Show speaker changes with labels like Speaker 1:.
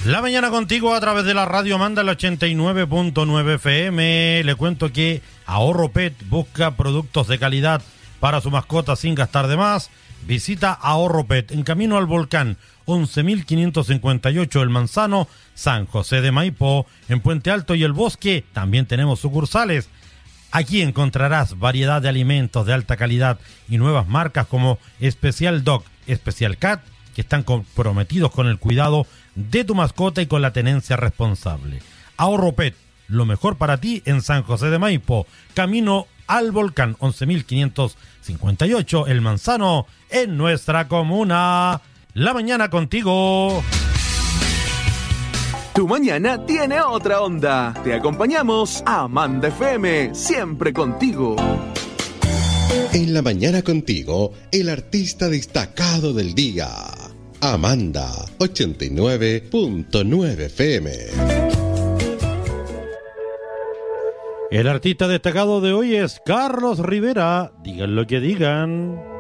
Speaker 1: La mañana contigo a través de la radio Amanda, el 89.9 FM. Le cuento que Ahorro Pet busca productos de calidad para su mascota sin gastar de más. Visita Ahorro Pet en camino al Volcán, 11.558 El Manzano, San José de Maipo, en Puente Alto y El Bosque. También tenemos sucursales. Aquí encontrarás variedad de alimentos de alta calidad y nuevas marcas como Special Dog, Special Cat, que están comprometidos con el cuidado de tu mascota y con la tenencia responsable. Ahorro Pet, lo mejor para ti en San José de Maipo, camino al Volcán, 11.558 El Manzano, en nuestra comuna. La mañana contigo.
Speaker 2: Tu mañana tiene otra onda. Te acompañamos a Amanda FM, siempre contigo.
Speaker 3: En la mañana contigo, el artista destacado del día. Amanda, 89.9 FM.
Speaker 1: El artista destacado de hoy es Carlos Rivera. Digan lo que digan.